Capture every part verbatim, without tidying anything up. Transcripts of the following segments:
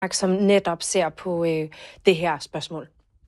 som netop ser på øh, det her spørgsmål.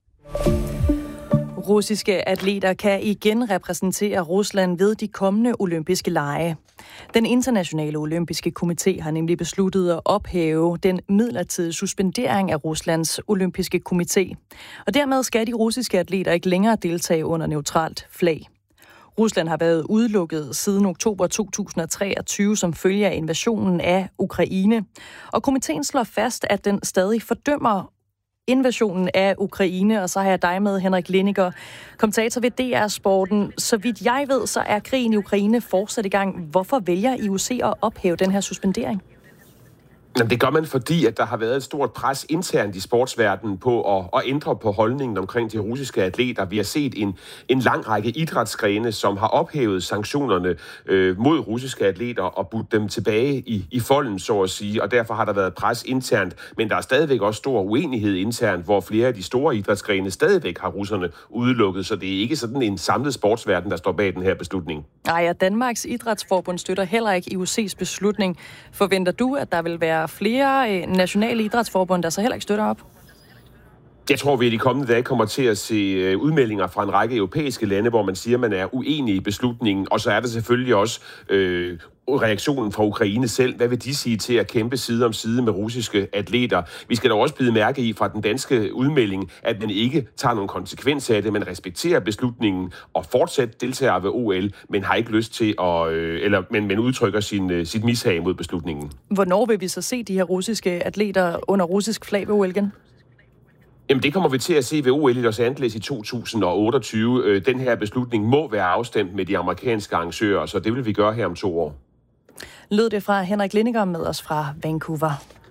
Russiske atleter kan igen repræsentere Rusland ved de kommende olympiske lege. Den internationale olympiske komité har nemlig besluttet at ophæve den midlertidige suspendering af Ruslands olympiske komité. Og dermed skal de russiske atleter ikke længere deltage under neutralt flag. Rusland har været udelukket siden oktober to tusind og treogtyve som følge af invasionen af Ukraine. Og komiteen slår fast, at den stadig fordømmer invasionen af Ukraine, og så har jeg dig med, Henrik Lindiger, kommentator ved D R Sporten. Så vidt jeg ved, så er krigen i Ukraine fortsat i gang. Hvorfor vælger I O C at ophæve den her suspendering? Jamen, det gør man, fordi at der har været et stort pres internt i sportsverdenen på at, at ændre på holdningen omkring de russiske atleter. Vi har set en, en lang række idrætsgrene, som har ophævet sanktionerne øh, mod russiske atleter og budt dem tilbage i, i folden, så at sige. Og derfor har der været pres internt, men der er stadigvæk også stor uenighed internt, hvor flere af de store idrætsgrene stadigvæk har russerne udelukket. Så det er ikke sådan en samlet sportsverden, der står bag den her beslutning. Nej, og Danmarks Idrætsforbund støtter heller ikke I O C's beslutning. Forventer du, at der vil være flere nationale idrætsforbund, der så heller ikke støtter op? Jeg tror, vi i de kommende dage kommer til at se udmeldinger fra en række europæiske lande, hvor man siger, at man er uenig i beslutningen. Og så er der selvfølgelig også øh, reaktionen fra Ukraine selv. Hvad vil de sige til at kæmpe side om side med russiske atleter? Vi skal dog også bide mærke i fra den danske udmelding, at man ikke tager nogen konsekvenser af det, men respekterer beslutningen og fortsat deltager ved O L, men har ikke lyst til at, øh, eller, men, men udtrykker sin, sit mishag mod beslutningen. Hvornår vil vi så se de her russiske atleter under russisk flag ved O L igen? Jamen, det kommer vi til at se ved O L i Los Angeles i to tusind og otteogtyve. Den her beslutning må være afstemt med de amerikanske arrangører, så det vil vi gøre her om to år. Lød det fra Henrik Lindiger med os fra Vancouver.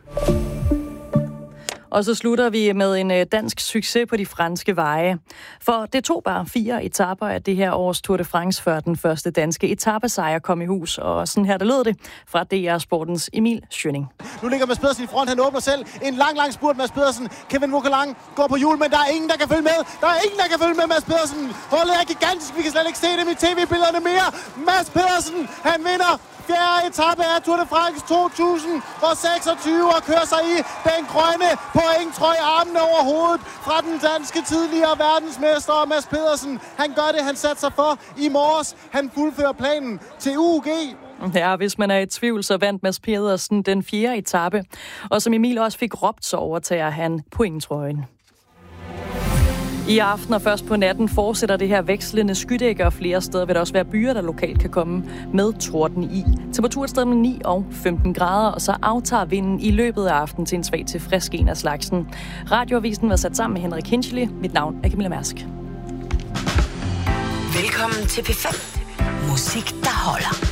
Og så slutter vi med en dansk succes på de franske veje. For det tog bare fire etaper af det her års Tour de France, før den første danske etapesejr kom i hus. Og sådan her, der lød det fra D R Sportens Emil Schønning. Nu ligger Mads Pedersen i front, han åbner selv. En lang, lang spurt, Mads Pedersen. Kevin Vogelang går på hjul, men der er ingen, der kan følge med. Der er ingen, der kan følge med Mads Pedersen. Holdet er gigantisk, vi kan slet ikke se dem i tv-billederne mere. Mads Pedersen, han vinder fjerde etape af Tour de France to tusind og seksogtyve og kører sig i den grønne pointtrøje, armene over hovedet fra den danske tidligere verdensmester Mads Pedersen. Han gør det, han satte sig for i morges. Han fuldfører planen til U G. Ja, hvis man er i tvivl, så vandt Mads Pedersen den fjerde etape. Og som Emil også fik råbt, så overtager han pointtrøjen. I aften og først på natten fortsætter det her vekslende skydække, og flere steder vil der også være byer, der lokalt kan komme med torden i. Temperaturen stadig med ni og femten grader, og så aftager vinden i løbet af aftenen til en svag til frisk en af slagsen. Radioavisen var sat sammen med Henrik Hinchely. Mit navn er Camilla Mærsk. Velkommen til P fem. Musik, der holder.